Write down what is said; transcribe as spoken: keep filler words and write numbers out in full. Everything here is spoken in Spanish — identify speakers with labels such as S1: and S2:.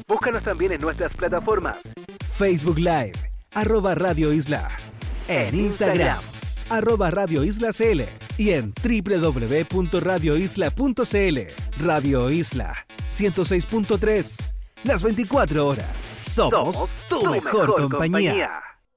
S1: Búscanos también en nuestras plataformas.
S2: Facebook Live, arroba Radio Isla. En Instagram, arroba Radio Isla C L. Y en doble u doble u doble u punto radio isla punto c l. Radio Isla, ciento seis punto tres. Las veinticuatro horas. Somos, Somos tu, tu mejor, mejor compañía. compañía.